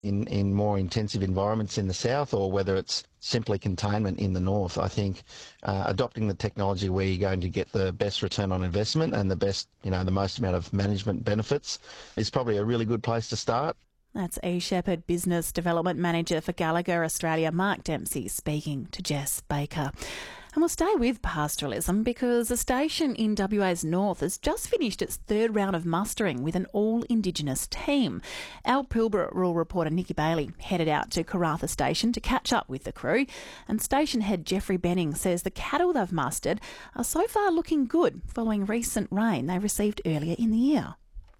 in more intensive environments in the south, or whether it's simply containment in the north. I think adopting the technology where you're going to get the best return on investment and the best, the most amount of management benefits is probably a really good place to start. That's E. Shepherd, Business Development Manager for Gallagher Australia, Mark Dempsey, speaking to Jess Baker. And we'll stay with pastoralism because a station in WA's north has just finished its third round of mustering with an all-Indigenous team. Our Pilbara rural reporter Nikki Bailey headed out to Karratha Station to catch up with the crew, and station head Jeffrey Benning says the cattle they've mustered are so far looking good following recent rain they received earlier in the year.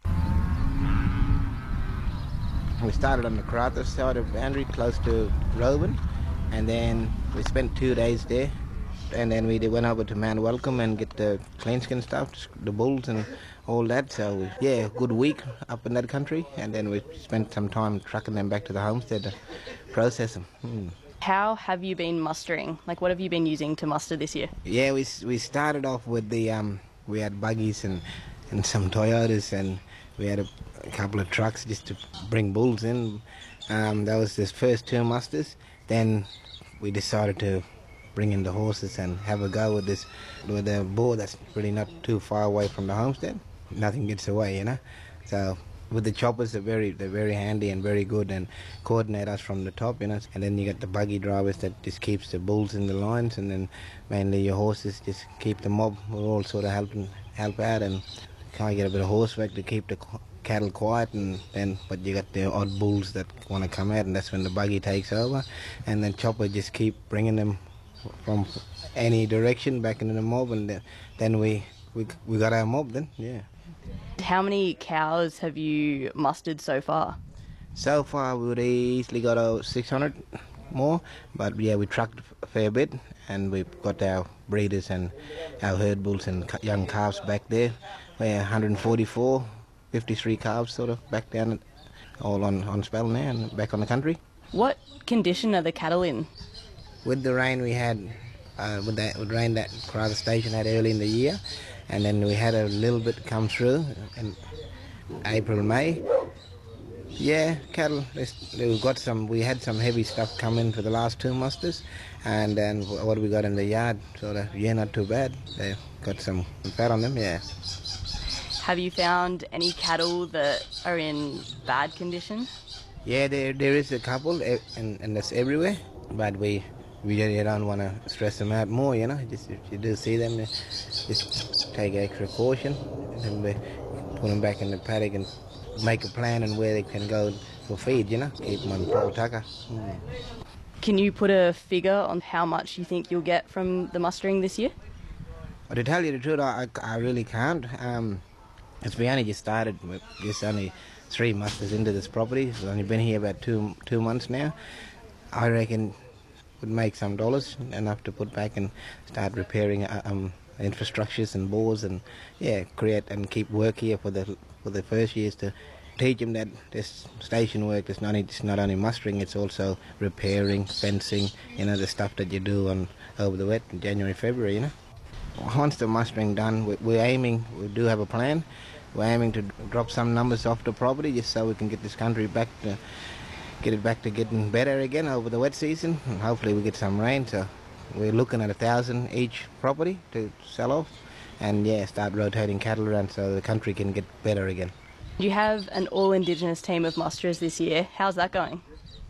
We started on the Karratha side of Boundary, close to Rowan, and then we spent 2 days there. And then we went over to Mount Welcome and get the clean skin stuff, the bulls and all that. So, yeah, good week up in that country. And then we spent some time trucking them back to the homestead to process them. How have you been mustering? Like, what have you been using to muster this year? Yeah, we started off with we had buggies and some Toyotas, and we had a couple of trucks just to bring bulls in. That was the first 2 musters. Then we decided to bring in the horses and have a go with the boar that's really not too far away from the homestead. Nothing gets away, So with the choppers, they're very handy and very good and coordinate us from the top, And then you got the buggy drivers that just keeps the bulls in the lines, and then mainly your horses just keep the mob. We're all sort of help out and kind of get a bit of horsework to keep the cattle quiet, but you got the odd bulls that want to come out, and that's when the buggy takes over, and then chopper just keep bringing them from any direction back into the mob, and then we got our mob then, yeah. How many cows have you mustered so far? So far we would easily got 600 more, but yeah, we trucked a fair bit, and we've got our breeders and our herd bulls and young calves back there. We're 144, 53 calves sort of back down, all on spell now and back on the country. What condition are the cattle in? With the rain we had, with rain that Karratha Station had early in the year, and then we had a little bit come through in April, May. Yeah, cattle, we had some heavy stuff come in for the last 2 musters, and then what we got in the yard, sort of, not too bad. They got some fat on them, yeah. Have you found any cattle that are in bad condition? Yeah, there is a couple, and that's everywhere, but we don't want to stress them out more, Just if you do see them, just take extra caution, and we put them back in the paddock and make a plan on where they can go for feed, keep them on proper tucker. Can you put a figure on how much you think you'll get from the mustering this year? Well, to tell you the truth, I really can't. We only just started. We're just only 3 musters into this property. We've only been here about 2 months now. I reckon would make some dollars, enough to put back and start repairing infrastructures and bores, and create and keep work here for the first years, to teach them that this station work is not only mustering, it's also repairing, fencing, the stuff that you do over the wet in January, February, Once the mustering done, we do have a plan. We're aiming to drop some numbers off the property just so we can get this country back to getting better again over the wet season, and hopefully we get some rain. So we're looking at 1,000 each property to sell off, and start rotating cattle around so the country can get better again. You have an all-Indigenous team of musterers this year. How's that going?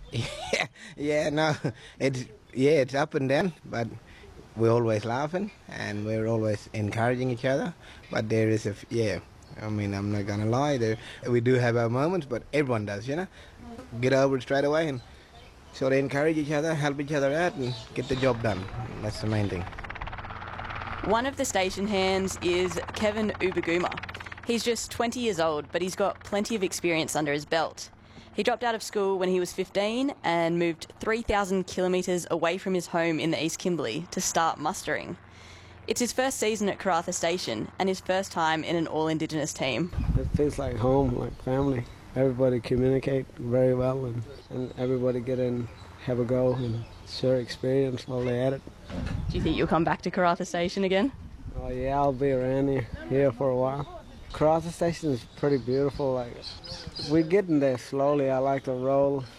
It's up and down, but we're always laughing and we're always encouraging each other. But there is I'm not gonna lie, we do have our moments, but everyone does, Get over it straight away and sort of encourage each other, help each other out, and get the job done. That's the main thing. One of the station hands is Kevin Ubaguma. He's just 20 years old, but he's got plenty of experience under his belt. He dropped out of school when he was 15 and moved 3,000 kilometres away from his home in the East Kimberley to start mustering. It's his first season at Karratha Station and his first time in an all-Indigenous team. It feels like home, like family. Everybody communicate very well, and everybody get in, have a go, and share experience while they're at it. Do you think you'll come back to Karratha Station again? Oh yeah, I'll be around here for a while. Karratha Station is pretty beautiful. Like, we're getting there slowly. I like the roll